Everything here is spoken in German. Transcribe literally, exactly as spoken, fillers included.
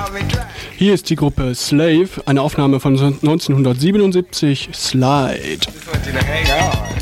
Hier ist die Gruppe Slave, eine Aufnahme von neunzehnhundertsiebenundsiebzig, Slide.